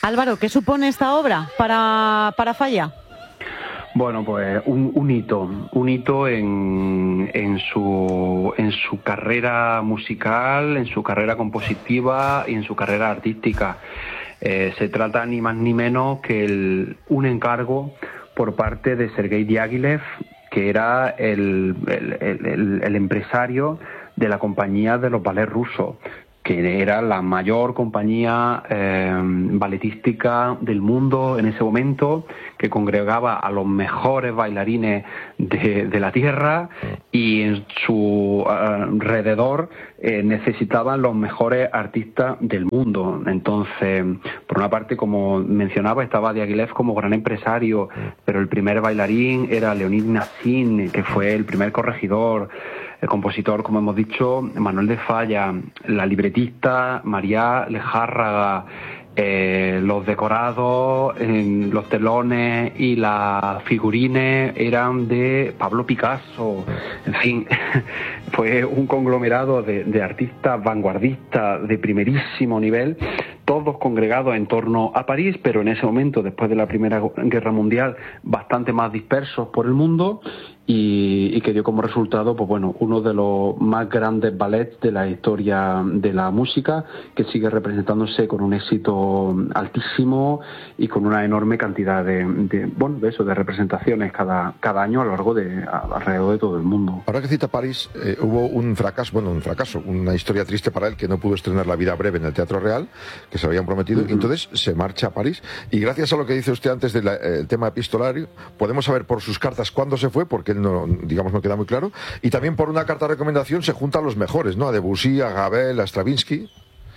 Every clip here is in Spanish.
Álvaro, ¿qué supone esta obra para Falla? Bueno, pues un hito en su carrera musical, en su carrera compositiva y en su carrera artística. Se trata ni más ni menos que un encargo por parte de Sergei Diaghilev, que era el empresario de la compañía de los ballets rusos, que era la mayor compañía balletística del mundo en ese momento, que congregaba a los mejores bailarines de la tierra, y en su alrededor necesitaban los mejores artistas del mundo. Entonces, por una parte, como mencionaba, estaba Diaghilev como gran empresario, pero el primer bailarín era Leonid Nassim, que fue el primer corregidor. El compositor, como hemos dicho, Manuel de Falla, la libretista María Lejárraga, los decorados, los telones y las figurines eran de Pablo Picasso. En fin, fue un conglomerado de artistas vanguardistas de primerísimo nivel, todos congregados en torno a París, pero en ese momento, después de la Primera Guerra Mundial, bastante más dispersos por el mundo, y que dio como resultado, pues bueno, uno de los más grandes ballets de la historia de la música, que sigue representándose con un éxito altísimo y con una enorme cantidad de representaciones cada año a lo largo alrededor de todo el mundo. Ahora que cita París, hubo un fracaso, una historia triste para él, que no pudo estrenar La vida breve en el Teatro Real, que se lo habían prometido, y entonces se marcha a París. Y gracias a lo que dice usted antes del tema epistolario, podemos saber por sus cartas cuándo se fue, porque él no queda muy claro, y también por una carta de recomendación se juntan los mejores, ¿no? A Debussy, a Ravel, a Stravinsky.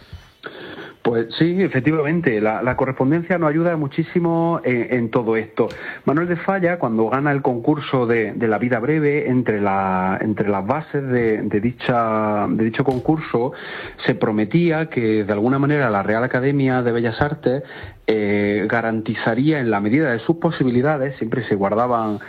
Pues sí, efectivamente, la correspondencia nos ayuda muchísimo en todo esto. Manuel de Falla, cuando gana el concurso de La vida breve, entre las bases de dicho concurso, se prometía que de alguna manera la Real Academia de Bellas Artes garantizaría, en la medida de sus posibilidades, siempre se guardaban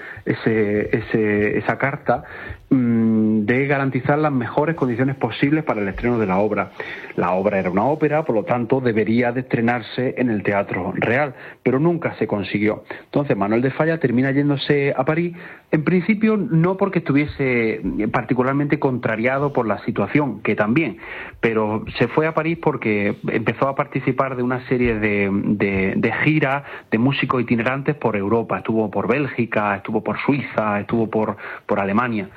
esa carta, de garantizar las mejores condiciones posibles para el estreno de la obra. La obra era una ópera, por lo tanto debería de estrenarse en el Teatro Real, pero nunca se consiguió. Entonces Manuel de Falla termina yéndose a París, en principio no porque estuviese particularmente contrariado por la situación, que también, pero se fue a París porque empezó a participar de una serie de giras de músicos itinerantes por Europa. Estuvo por Bélgica, estuvo por Suiza, estuvo por Alemania.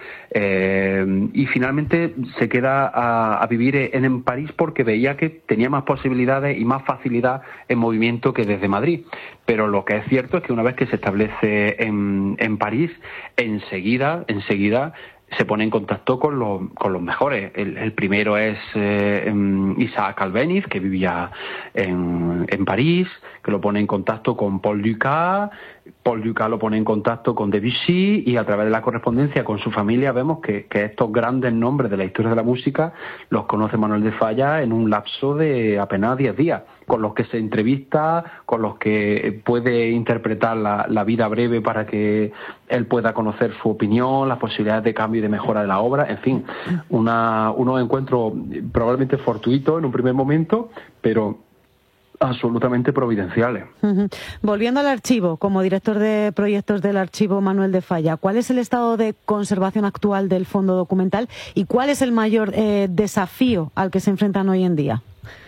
Y finalmente se queda a vivir en París porque veía que tenía más posibilidades y más facilidad en movimiento que desde Madrid. Pero lo que es cierto es que una vez que se establece en París, enseguida se pone en contacto con los mejores. El primero es Isaac Albéniz, que vivía en París, que lo pone en contacto con Paul Dukas. Paul Dukas lo pone en contacto con Debussy, y a través de la correspondencia con su familia vemos que estos grandes nombres de la historia de la música los conoce Manuel de Falla en un lapso de apenas 10 días, con los que se entrevista, con los que puede interpretar la vida breve para que él pueda conocer su opinión, las posibilidades de cambio y de mejora de la obra. En fin, unos encuentros probablemente fortuitos en un primer momento, pero absolutamente providenciales. Volviendo al archivo, como director de proyectos del archivo Manuel de Falla, ¿cuál es el estado de conservación actual del fondo documental y cuál es el mayor desafío al que se enfrentan hoy en día?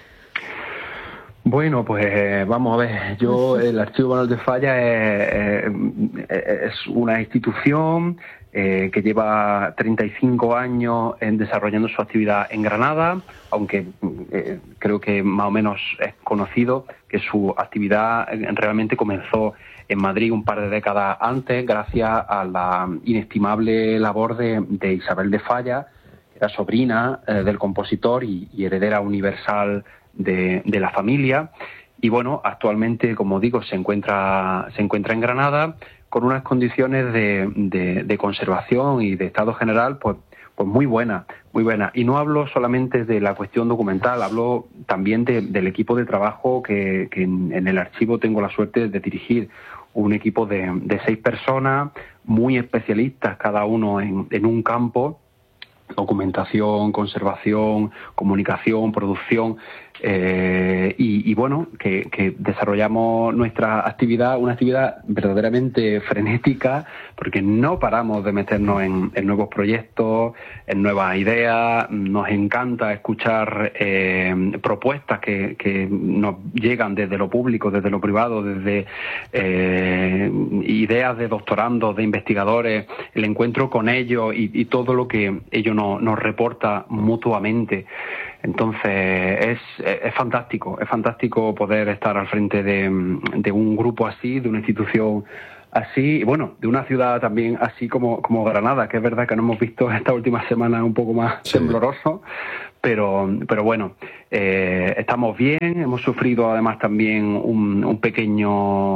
Bueno, pues vamos a ver. El Archivo Manuel de Falla es una institución que lleva 35 años desarrollando su actividad en Granada, aunque creo que más o menos es conocido que su actividad realmente comenzó en Madrid un par de décadas antes, gracias a la inestimable labor de Isabel de Falla, que era sobrina del compositor y heredera universal de la familia. Y bueno, actualmente, como digo, se encuentra en Granada con unas condiciones de conservación y de estado general pues muy buenas. Y no hablo solamente de la cuestión documental, hablo también del equipo de trabajo que en el archivo tengo la suerte de dirigir. Un equipo de 6 personas, muy especialistas cada uno en un campo: documentación, conservación, comunicación, producción, y bueno, que desarrollamos nuestra actividad, una actividad verdaderamente frenética, porque no paramos de meternos en nuevos proyectos, en nuevas ideas. Nos encanta escuchar propuestas que nos llegan desde lo público, desde lo privado, desde ideas de doctorandos, de investigadores, el encuentro con ellos y todo lo que ellos nos reporta mutuamente. Entonces es fantástico poder estar al frente de un grupo así, de una institución así, y bueno, de una ciudad también así como Granada, que es verdad que no hemos visto esta última semana un poco más tembloroso, pero bueno, estamos bien. Hemos sufrido además también un pequeño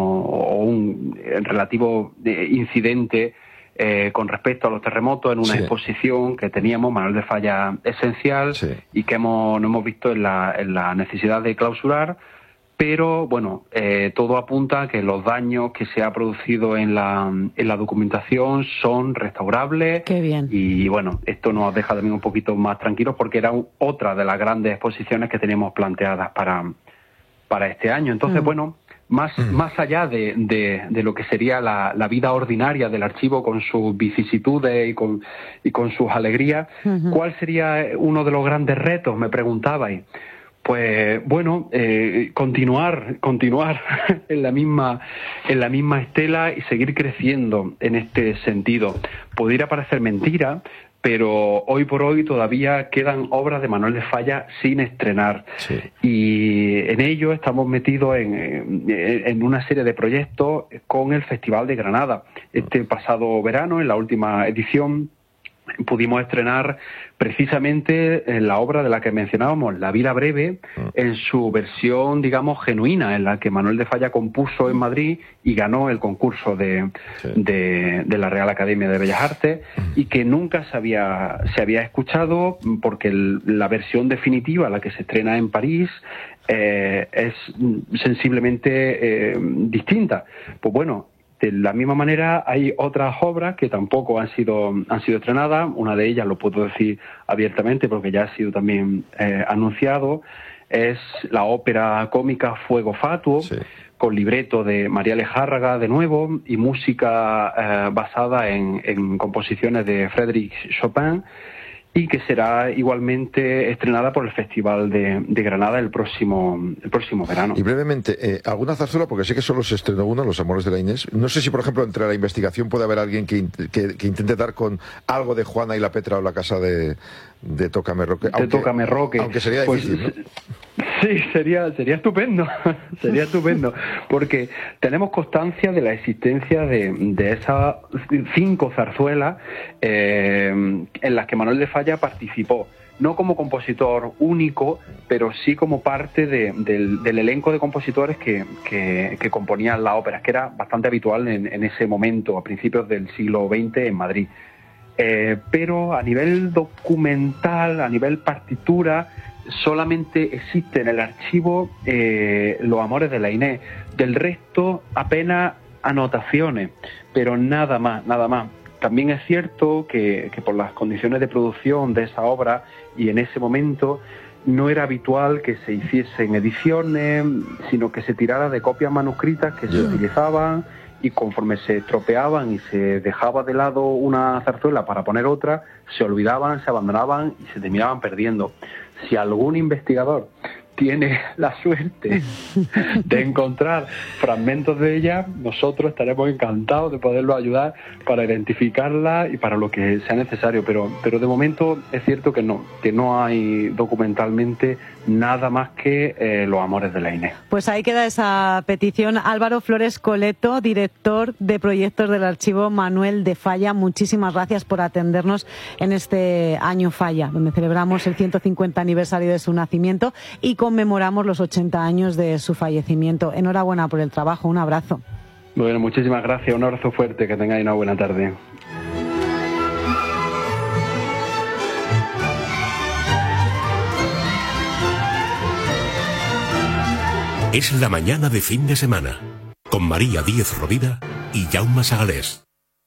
o un relativo incidente con respecto a los terremotos en una exposición que teníamos, Manuel de Falla Esencial, y que no hemos visto en la necesidad de clausurar, pero bueno, todo apunta a que los daños que se ha producido en la documentación son restaurables. Qué bien. Y bueno, esto nos deja también un poquito más tranquilos, porque era otra de las grandes exposiciones que teníamos planteadas para este año. Entonces, bueno, más allá de lo que sería la vida ordinaria del archivo con sus vicisitudes y con sus alegrías, ¿cuál sería uno de los grandes retos? Me preguntabais. Pues bueno, continuar en la misma estela y seguir creciendo en este sentido. Podría parecer mentira, pero hoy por hoy todavía quedan obras de Manuel de Falla sin estrenar. Sí. Y en ello estamos metidos en una serie de proyectos con el Festival de Granada. Este pasado verano, en la última edición, pudimos estrenar precisamente la obra de la que mencionábamos, La vida breve, en su versión, digamos, genuina, en la que Manuel de Falla compuso en Madrid y ganó el concurso de la Real Academia de Bellas Artes, y que nunca se había escuchado, porque la versión definitiva, la que se estrena en París, es sensiblemente distinta. Pues bueno, de la misma manera hay otras obras que tampoco han sido estrenadas. Una de ellas, lo puedo decir abiertamente porque ya ha sido también anunciado, es la ópera cómica Fuego Fatuo, con libreto de María Lejárraga de nuevo y música basada en composiciones de Frédéric Chopin, y que será igualmente estrenada por el Festival de Granada el próximo verano. Y brevemente, ¿alguna zarzuela? Porque sé que solo se estrenó una, Los amores de la Inés. No sé si, por ejemplo, entre la investigación puede haber alguien que intente dar con algo de Juana y la Petra o la casa de Tócame Roque. Tócame Roque. Aunque sería difícil, ¿no? Sí, sería estupendo. Sería estupendo, porque tenemos constancia de la existencia de esas 5 zarzuelas en las que Manuel de Falla participó, no como compositor único, pero sí como parte del elenco de compositores que componían la ópera, que era bastante habitual en ese momento, a principios del siglo XX en Madrid. Pero a nivel documental, a nivel partitura, solamente existe en el archivo Los amores de la Inés. Del resto, apenas anotaciones, pero nada más. También es cierto que por las condiciones de producción de esa obra y en ese momento no era habitual que se hiciesen ediciones, sino que se tirara de copias manuscritas que se utilizaban, y conforme se estropeaban y se dejaba de lado una zarzuela para poner otra, se olvidaban, se abandonaban y se terminaban perdiendo. Si algún investigador tiene la suerte de encontrar fragmentos de ella, nosotros estaremos encantados de poderlo ayudar para identificarla y para lo que sea necesario, pero de momento es cierto que no hay documentalmente nada más que Los amores de la Inés. Pues ahí queda esa petición. Álvaro Flores Coleto, director de proyectos del Archivo Manuel de Falla, muchísimas gracias por atendernos en este año Falla, donde celebramos el 150 aniversario de su nacimiento y conmemoramos los 80 años de su fallecimiento. Enhorabuena por el trabajo, un abrazo. Bueno, muchísimas gracias, un abrazo fuerte, que tengáis una buena tarde. Es la mañana de fin de semana, con María Díez Rovira y Jaume Sagalés.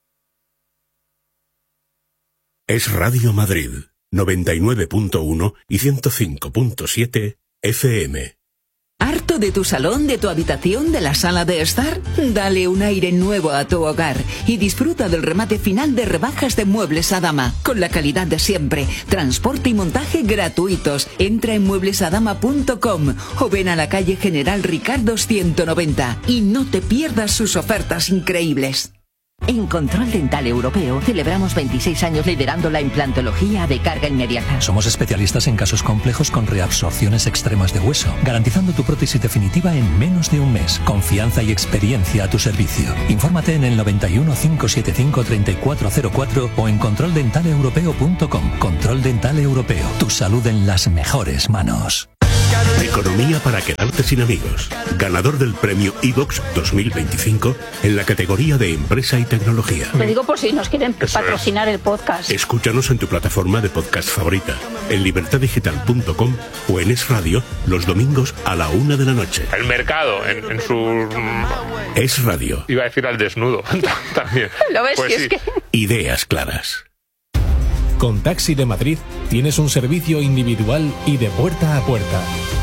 Es Radio Madrid, 99.1 y 105.7 FM. aspecto de tu salón, de tu habitación, de la sala de estar? Dale un aire nuevo a tu hogar y disfruta del remate final de rebajas de Muebles Adama, con la calidad de siempre, transporte y montaje gratuitos. Entra en mueblesadama.com o ven a la calle General Ricardo 190 y no te pierdas sus ofertas increíbles. En Control Dental Europeo celebramos 26 años liderando la implantología de carga inmediata. Somos especialistas en casos complejos con reabsorciones extremas de hueso, garantizando tu prótesis definitiva en menos de un mes. Confianza y experiencia a tu servicio. Infórmate en el 91 575 3404 o en controldentaleeuropeo.com. Control Dental Europeo. Tu salud en las mejores manos. Economía para quedarte sin amigos. Ganador del premio iVox 2025 en la categoría de Empresa y Tecnología. Lo digo por si nos quieren patrocinar el podcast. Escúchanos en tu plataforma de podcast favorita, en libertaddigital.com o en Es Radio los domingos a la 1 de la noche. El mercado en su... Es Radio. Iba a decir al desnudo también. ¿Lo ves? Pues Si es que... Ideas claras. Con Taxi de Madrid tienes un servicio individual y de puerta a puerta.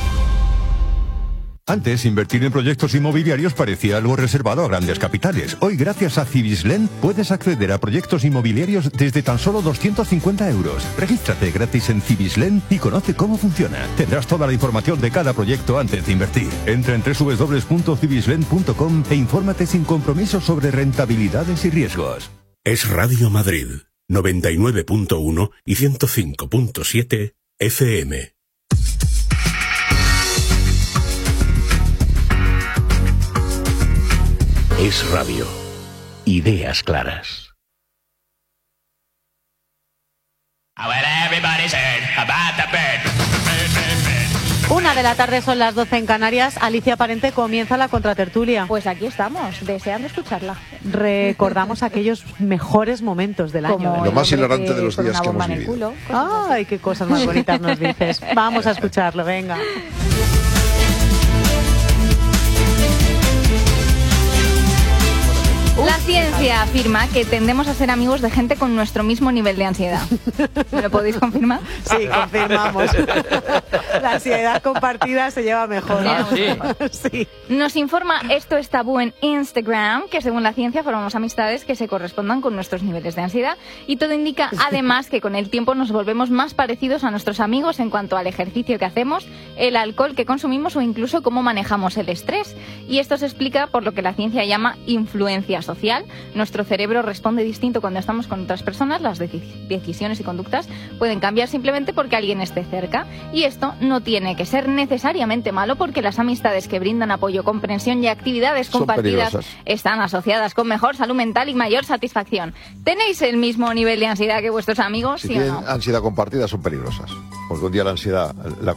Antes, invertir en proyectos inmobiliarios parecía algo reservado a grandes capitales. Hoy, gracias a Cibislen, puedes acceder a proyectos inmobiliarios desde tan solo 250 euros. Regístrate gratis en Cibislen y conoce cómo funciona. Tendrás toda la información de cada proyecto antes de invertir. Entra en www.cibislen.com e infórmate sin compromiso sobre rentabilidades y riesgos. Es Radio Madrid, 99.1 y 105.7 FM. Es Radio. Ideas claras. 1 de la tarde, son las 12 en Canarias. Alicia Parente comienza la contratertulia. Pues aquí estamos, deseando escucharla. Recordamos aquellos mejores momentos del año. Lo más hilarante de los días que hemos vivido. Culo, Ay, qué cosas más bonitas nos dices. Vamos a escucharlo, venga. La ciencia afirma que tendemos a ser amigos de gente con nuestro mismo nivel de ansiedad. ¿Me lo podéis confirmar? Sí, confirmamos. La ansiedad compartida se lleva mejor. Sí. Nos informa Esto es Tabú en Instagram, que según la ciencia formamos amistades que se correspondan con nuestros niveles de ansiedad, y todo indica además que con el tiempo nos volvemos más parecidos a nuestros amigos en cuanto al ejercicio que hacemos, el alcohol que consumimos o incluso cómo manejamos el estrés. Y esto se explica por lo que la ciencia llama influencia social. Nuestro cerebro responde distinto cuando estamos con otras personas. Las decisiones y conductas pueden cambiar simplemente porque alguien esté cerca, y esto no tiene que ser necesariamente malo, porque las amistades que brindan apoyo, comprensión y actividades compartidas están asociadas con mejor salud mental y mayor satisfacción. ¿Tenéis el mismo nivel de ansiedad que vuestros amigos? Si ¿sí tienen o no? ansiedad compartida, son peligrosas. Porque un día la ansiedad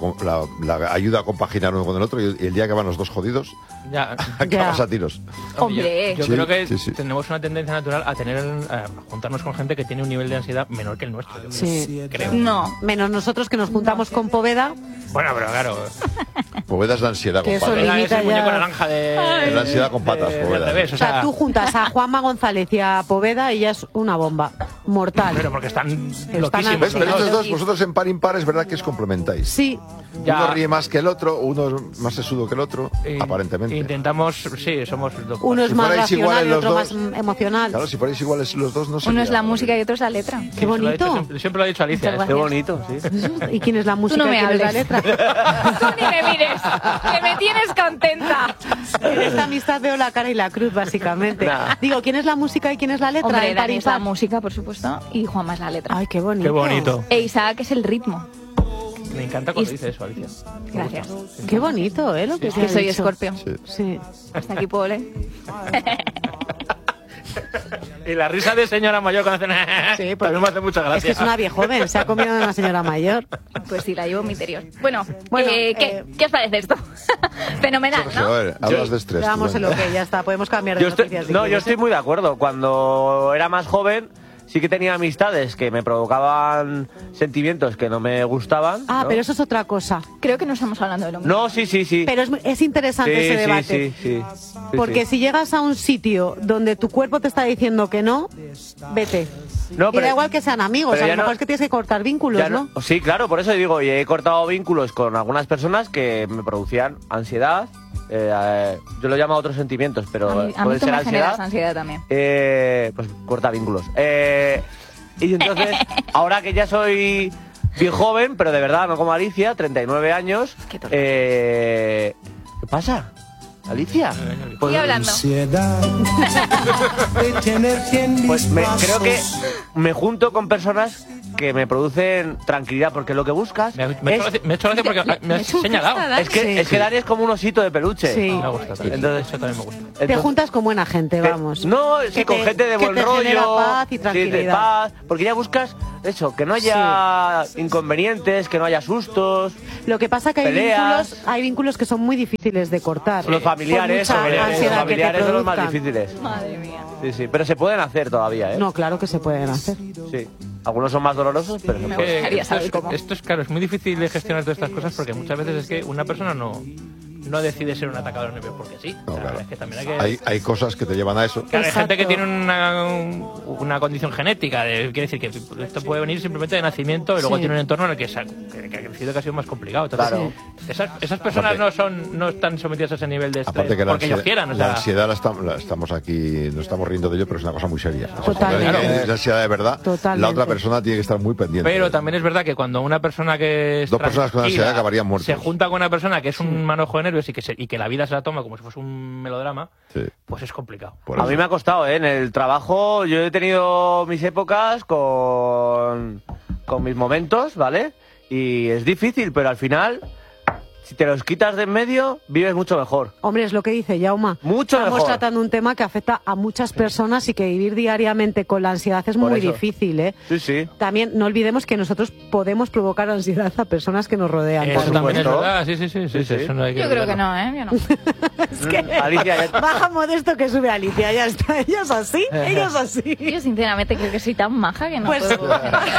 la ayuda a compaginar uno con el otro, y el día que van los dos jodidos, acabas a tiros. Hombre, yo creo que tenemos una tendencia natural a juntarnos con gente que tiene un nivel de ansiedad menor que el nuestro. Sí, creo. No, menos nosotros, que nos juntamos con Poveda. Bueno, pero claro. Poveda es la ansiedad con Que eso patas. limita Es el muñeco ya. naranja de... Es la ansiedad con patas, del Poveda. revés, O sea, tú juntas a Juanma González y a Poveda y ya es una bomba mortal. Pero porque están Están loquísimos. ¿Ves? Pero los estos dos. dos, vosotros en par impar es verdad que os complementáis. Sí. Uno ríe más que el otro, uno es más sesudo que el otro, aparentemente. Intentamos, sí, somos dos. Uno es Si más fuerais racional iguales y los otro dos, más emocional. Claro, si fuerais iguales los dos, no sería... uno es la música y otro es la letra. Qué bonito. Siempre lo ha dicho Alicia. Muchas Qué gracias. bonito, sí. ¿Y quién es la música no me y quién es la hables. letra? Tú ni me mires, que me tienes contenta. En esta amistad veo la cara y la cruz, básicamente. Nah. Digo, ¿quién es la música y quién es la letra? Hombre, En par Dani es la impar. música, por supuesto, y Juanma es la letra. Ay, qué bonito. Qué bonito. E Isaac es el ritmo. Me encanta cuando dice eso, Alicia. Gracias. Qué bonito, ¿eh? Lo que Es se que ha soy dicho. Escorpio. Sí. Hasta aquí puedo leer. Y la risa de señora mayor cuando hacen... Sí, también me hace mucha gracia. Es que es una viejoven, se ha comido de una señora mayor. Pues sí, la llevo en mi interior. Bueno, Bueno, ¿qué os parece esto? Fenomenal, Sergio, ¿no? a ver, hablas de estrés. Damos el ok, ya está, podemos cambiar de noticias. si yo quieres, estoy muy de acuerdo. Cuando era más joven, sí que tenía amistades que me provocaban sentimientos que no me gustaban. Ah, ¿no? pero eso es otra cosa. Creo que no estamos hablando de lo mismo. No, sí. Pero es interesante Sí, ese sí, debate. sí. Porque si llegas a un sitio donde tu cuerpo te está diciendo que no, vete. No, y pero- da igual que sean amigos, pero a lo ya mejor no- es que tienes que cortar vínculos, Ya ¿no? Sí, claro, por eso digo, y he cortado vínculos con algunas personas que me producían ansiedad Yo lo llamo otros sentimientos, pero A mí puede tú ser me generas ansiedad. ansiedad también. Pues corta vínculos. Y entonces, ahora que ya soy bien joven, pero de verdad, no como Alicia, 39 años. ¿Qué pasa? Alicia. Estoy hablando. Pues creo que me junto con personas que me producen tranquilidad, porque lo que buscas me ha hecho gracia porque me has señalado. Es que Dani es como un osito de peluche. Sí. Me gusta también. Entonces, Eso también me gusta. Te juntas con buena gente, vamos. No, sí, con gente de buen que te rollo. genera paz y sí, de tranquilidad. paz, porque ya buscas eso, que no haya inconvenientes, que no haya sustos. Lo que pasa que peleas. hay vínculos que son muy difíciles de cortar. Los familiares, Por mucha los ansiedad que te familiares son los más produzcan. difíciles. Madre mía. Sí, sí, pero se pueden hacer todavía, ¿eh? No, claro que se pueden hacer. Sí. Algunos son más dolorosos, pero se pueden. Esto es claro, es muy difícil de gestionar todas estas cosas porque muchas veces es que una persona no decide ser un atacador nervioso porque sí. No, O sea, claro. es que también hay que... Hay cosas que te llevan a eso. Claro, hay gente que tiene una condición genética, quiere decir que esto puede venir simplemente de nacimiento y luego Sí. tiene un entorno en el que ha crecido que ha sido más complicado. Entonces, Claro. esas personas no están sometidas a ese nivel de estrés Aparte que la porque ellos ansiedad, quieran. O la sea, ansiedad la estamos aquí, no estamos riendo de ello, pero es una cosa muy seria. Totalmente. Cuando hay una ansiedad de verdad, Totalmente. la otra persona tiene que estar muy pendiente. pero también es verdad que cuando una persona que es Dos personas con tranquila ansiedad acabarían muertos. se junta con una persona que es un manojo de nervios y que la vida se la toma como si fuese un melodrama, Sí. pues es complicado. Por A eso. mí me ha costado, ¿eh? En el trabajo yo he tenido mis épocas con mis momentos, ¿vale? Y es difícil, pero al final, si te los quitas de en medio, vives mucho mejor. Hombre, es lo que dice Yauma. Mucho Estamos mejor. tratando un tema que afecta a muchas personas y que vivir diariamente con la ansiedad es Por muy eso. difícil, ¿eh? Sí, sí. También no olvidemos que nosotros podemos provocar ansiedad a personas que nos rodean. Eso por también es supuesto. verdad, sí. Eso no hay Yo creo que olvidarlo. no, ¿eh? Yo no. Es que Alicia, ya- baja Modesto que sube Alicia, ya está. Ella es así, ella es así. Yo sinceramente creo que soy tan maja que no Pues- puedo.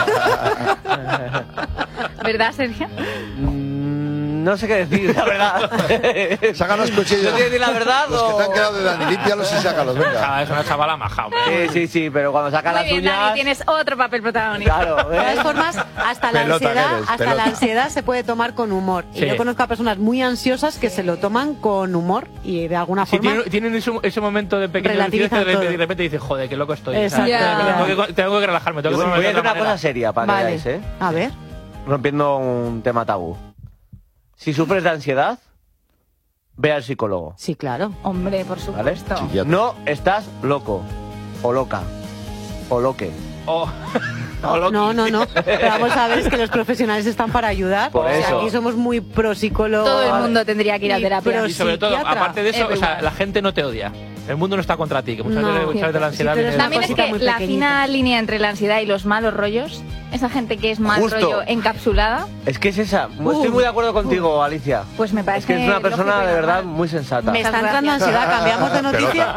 ¿Verdad, Sergio? No sé qué decir, la verdad. Saca los cuchillos. ¿No quiero decir la verdad Los que o...? te han quedado de Dani, límpialos y sácalos, venga. Es una chavala maja, hombre. Sí, pero cuando saca Muy las bien, Dani, uñas... tienes otro papel protagonista. Claro, De todas ¿ves? formas, hasta la Pelota ansiedad, que eres, hasta la pelota. ansiedad se puede tomar con humor. Y Sí. yo conozco a personas muy ansiosas que se lo toman con humor y de alguna Sí, forma. tienen ese momento de pequeña Relativizan lucidez que todo. de repente dices, joder, qué loco estoy. Exacto. Ya. Tengo que relajarme, tengo que Voy a tomarme de decir otra una cosa manera. seria para que Vale. veáis, ¿eh? A ver. Rompiendo un tema tabú. Si sufres de ansiedad, ve al psicólogo, Sí, claro. Hombre, por ¿vale? supuesto. Psiquiatra. No estás loco, o loca, o loque. Oh. No. Pero vamos a ver, es que los profesionales están para ayudar. Por O sea, eso. aquí somos muy pro psicólogos. Todo el mundo tendría que ir a y terapia. pro Y sobre todo, psiquiatra. aparte de eso, o sea, Everyone. la gente no te odia. El mundo no está contra ti, que muchas No. veces de la ansiedad Si tú eres viene- una También es cosita que muy la pequeñita. fina línea entre la ansiedad y los malos rollos, esa gente que es mal Justo. rollo encapsulada, Es que es esa. Estoy muy de acuerdo contigo, Alicia. pues me Es parece que es una persona lógico y de verdad normal. muy sensata. Me está entrando ansiedad, cambiamos de noticia.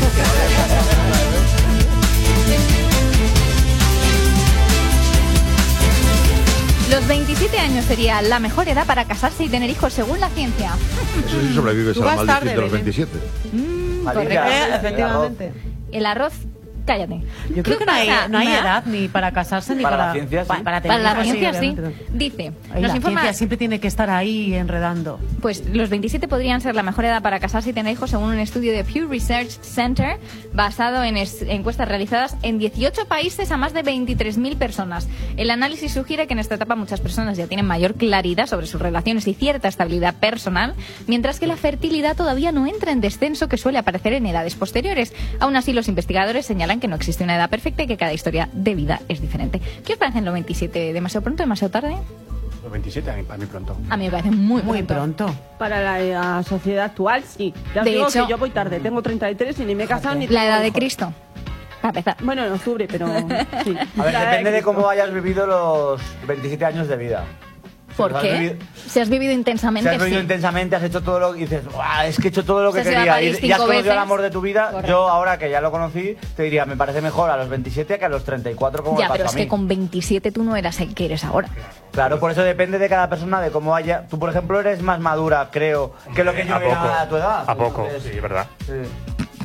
Los 27 años sería la mejor edad para casarse y tener hijos según la ciencia. Eso sí sobrevives Tú a la vas maldición tarde, de los Belén. 27. Alicia, Efectivamente. El arroz, cállate. Yo creo que no hay, pasa? no hay ¿Nada? edad ni para casarse ni Para para... la ciencia, sí. Para Para la tener hijos, ciencia sí. obviamente. Dice, Ay, nos la informa, ciencia siempre tiene que estar ahí enredando. pues los 27 podrían ser la mejor edad para casarse y tener hijos según un estudio de Pew Research Center basado en encuestas realizadas en 18 países a más de 23.000 personas. El análisis sugiere que en esta etapa muchas personas ya tienen mayor claridad sobre sus relaciones y cierta estabilidad personal, mientras que la fertilidad todavía no entra en descenso que suele aparecer en edades posteriores. Aún así, los investigadores señalan que no existe una edad perfecta y que cada historia de vida es diferente. ¿Qué os parece en los 27? ¿Demasiado pronto, demasiado tarde? Los 27, para mí pronto. A mí me parece muy pronto. Para la sociedad actual, sí. Ya os De digo hecho- que yo voy tarde. Tengo 33 y ni me he casado ni La tengo edad de hijos. Cristo. Para empezar. Bueno, en octubre, pero sí. A ver, La edad depende de Cristo. cómo hayas vivido los 27 años de vida. ¿Por has qué? vivido- Si has vivido Si intensamente, has vivido sí. intensamente, has hecho todo lo que dices, "Buah, es que he hecho todo lo que O sea, se va a quería. París Y ya has 5 conocido veces. el amor de tu vida. Correcto. Yo, ahora que ya lo conocí, te diría, me parece mejor a los 27 que a los 34 como Ya, me pero pasó es a mí. que con 27 tú no eras el que eres ahora. Claro, por eso depende de cada persona, de cómo haya... Tú, por ejemplo, eres más madura, creo, que lo que yo A era poco. a tu edad. A poco, Entonces, sí, es verdad. sí.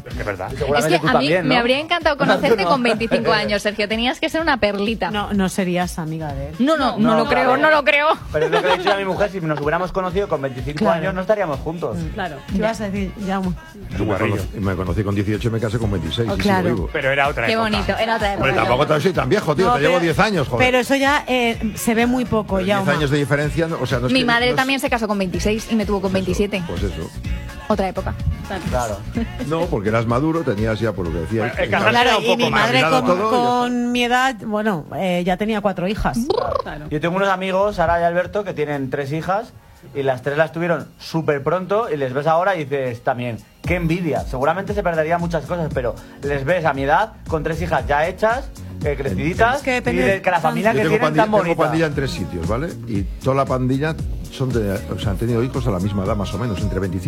Es verdad. Es que a mí me habría encantado conocerte con 25 años, Sergio. Tenías que ser una perlita. No serías amiga de él. No lo creo, no lo creo. Pero es lo que le he dicho a mi mujer, si nos hubiéramos conocido con 25 años no estaríamos juntos. Claro. ¿Qué vas a decir, Jaume? Me conocí con 18 y me casé con 26. Oh, claro. Y sigo vivo. Pero era otra Qué época. bonito, era otra época. Hombre, tampoco soy tan viejo, tío. No, te llevo pero- 10 años, joder. Pero eso ya se ve muy poco, 10 Jaume. años de diferencia, o sea, no es Mi que- madre no es- también se casó con 26 y me tuvo con 27. Pues eso. Otra época. Claro. No, porque eras maduro, tenías ya, por lo que decías. Claro, y mi madre con, todo, con mi edad, bueno, ya tenía 4 hijas. Claro. Yo tengo unos amigos, Sara y Alberto, que tienen 3 hijas y las 3 las tuvieron súper pronto y les ves ahora y dices también, qué envidia. Seguramente se perderían muchas cosas, pero les ves a mi edad con 3 hijas ya hechas, creciditas, Es que y depende de que la familia Yo que tengo tienen tan tengo bonita. pandilla en 3 sitios, ¿vale? Y toda la pandilla han tenido hijos a la misma edad, más o menos, entre 25